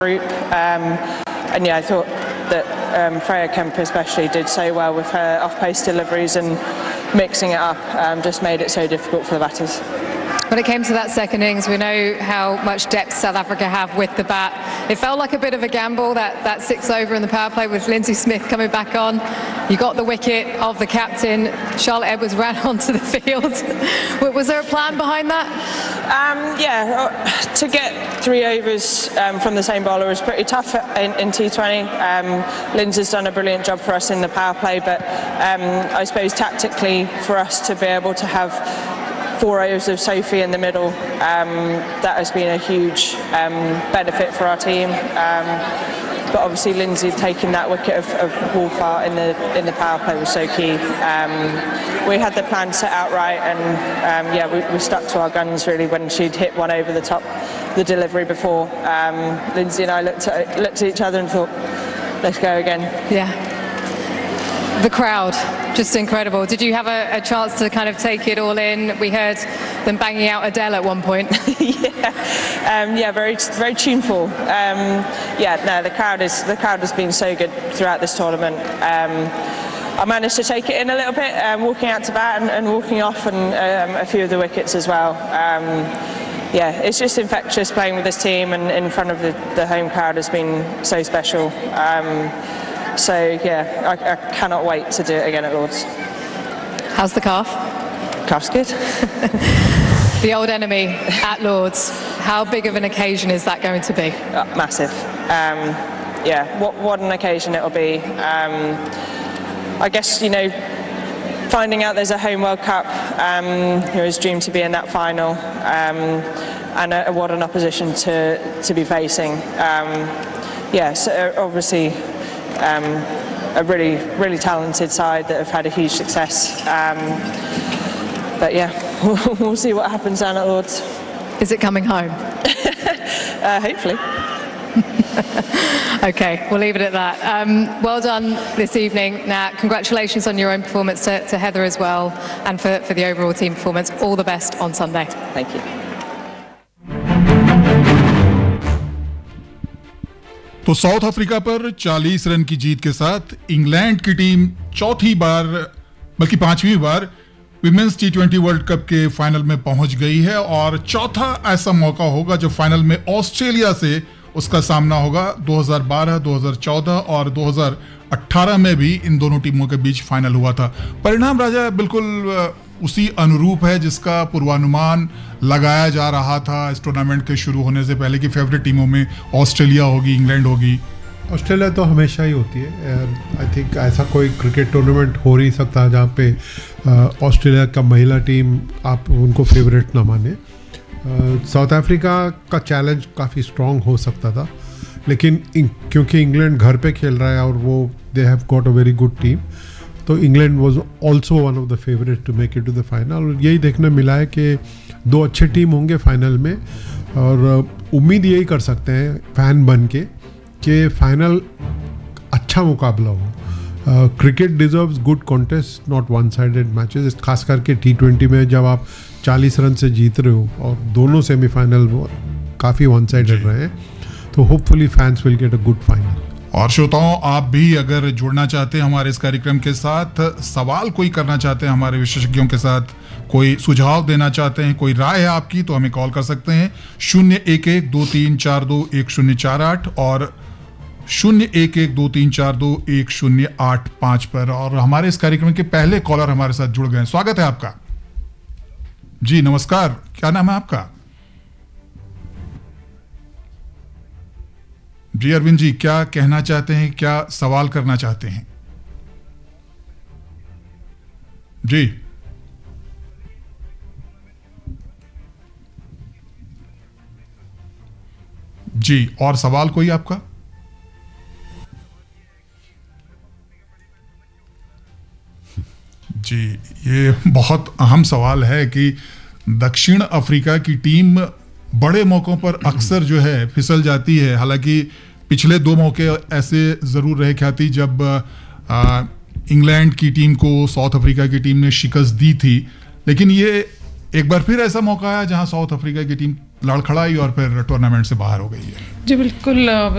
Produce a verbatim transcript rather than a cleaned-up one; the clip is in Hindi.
group. Um, and yeah, I thought that um, Freya Kemp especially did so well with her off-pace deliveries, and mixing it up um, just made it so difficult for the batters. When it came to that second innings, we know how much depth South Africa have with the bat. It felt like a bit of a gamble, that, that six over in the power play with Lindsay Smith coming back on. You got the wicket of the captain. Charlotte Edwards ran onto the field. Was there a plan behind that? Um, yeah, to get three overs um, from the same bowler was pretty tough in, in T twenty. Um, Lindsay's done a brilliant job for us in the power play, but um, I suppose tactically for us to be able to have four overs of Sophie in the middle, um, that has been a huge um, benefit for our team. Um, but obviously Lindsay taking that wicket of, of Wolfart in the in the power play was so key. Um, we had the plan set out right, and um, yeah, we, we stuck to our guns really when she'd hit one over the top, the delivery before. Um, Lindsay and I looked at, looked at each other and thought, let's go again. Yeah. The crowd, just incredible. Did you have a, a chance to kind of take it all in? We heard them banging out Adele at one point. yeah, um, yeah, very, very tuneful. Um, yeah, no, the crowd is the crowd has been so good throughout this tournament. Um, I managed to take it in a little bit, um, walking out to bat and, and walking off, and um, a few of the wickets as well. Um, yeah, it's just infectious playing with this team, and in front of the, the home crowd has been so special. Um, So yeah, I, I cannot wait to do it again at Lords. How's the calf? Calf's good. The old enemy at Lords. How big of an occasion is that going to be? Uh, massive. Um, yeah, what, what an occasion it'll be. Um, I guess, you know, finding out there's a home World Cup, um, it was dreamed to be in that final, um, and uh, what an opposition to, to be facing. Um, yeah, so obviously, Um, a really, really talented side that have had a huge success. Um, but yeah, we'll, we'll see what happens down at Lords. Is it coming home? uh, hopefully. Okay, we'll leave it at that. Um, well done this evening. Now, congratulations on your own performance to, to Heather as well, and for, for the overall team performance. All the best on Sunday. Thank you. तो साउथ अफ्रीका पर चालीस रन की जीत के साथ इंग्लैंड की टीम चौथी बार बल्कि पांचवी बार women's T twenty world cup के फाइनल में पहुंच गई है, और चौथा ऐसा मौका होगा जब फाइनल में ऑस्ट्रेलिया से उसका सामना होगा। दो हज़ार बारह, दो हज़ार चौदह और दो हज़ार अठारह में भी इन दोनों टीमों के बीच फाइनल हुआ था। परिणाम राजा बिल्कुल उसी अनुरूप है जिसका पूर्वानुमान लगाया जा रहा था इस टूर्नामेंट के शुरू होने से पहले कि फेवरेट टीमों में ऑस्ट्रेलिया होगी, इंग्लैंड होगी। ऑस्ट्रेलिया तो हमेशा ही होती है। आई थिंक ऐसा कोई क्रिकेट टूर्नामेंट हो नहीं सकता जहाँ पे ऑस्ट्रेलिया का महिला टीम आप उनको फेवरेट ना माने। साउथ अफ्रीका का चैलेंज काफ़ी स्ट्रॉन्ग हो सकता था, लेकिन क्योंकि इंग्लैंड घर पे खेल रहा है और वो they have got a very good team, तो England was also one of the favourite to make it to the final. और यही देखने मिला है कि दो अच्छे टीम होंगे फाइनल में, और उम्मीद यही कर सकते हैं फैन बन के कि फाइनल अच्छा मुकाबला हो। Cricket deserves good contest, not one sided matches, खास करके टी ट्वेंटी में जब आप चालीस रन से जीत रहे हो और दोनों सेमीफाइनल काफ़ी वन साइडेड रहे हैं, तो hopefully fans will get a good final. और श्रोताओं, आप भी अगर जुड़ना चाहते हैं हमारे इस कार्यक्रम के साथ, सवाल कोई करना चाहते हैं हमारे विशेषज्ञों के साथ, कोई सुझाव देना चाहते हैं, कोई राय है आपकी, तो हमें कॉल कर सकते हैं शून्य एक एक दो तीन चार दो एक शून्य चार आठ और शून्य एक एक दो तीन चार दो एक शून्य आठ पाँच पर। और हमारे इस कार्यक्रम के पहले कॉलर हमारे साथ जुड़ गए। स्वागत है आपका। जी नमस्कार, क्या नाम है आपका? जी अरविंद जी, क्या कहना चाहते हैं, क्या सवाल करना चाहते हैं? जी जी और सवाल कोई आपका? जी, ये बहुत अहम सवाल है कि दक्षिण अफ्रीका की टीम बड़े मौकों पर अक्सर जो है फिसल जाती है। हालांकि पिछले दो मौके ऐसे ज़रूर रहे ख्याति जब आ, इंग्लैंड की टीम को साउथ अफ्रीका की टीम ने शिकस्त दी थी, लेकिन ये एक बार फिर ऐसा मौका आया जहां साउथ अफ्रीका की टीम लड़खड़ाई और फिर टूर्नामेंट से बाहर हो गई है। जी बिल्कुल,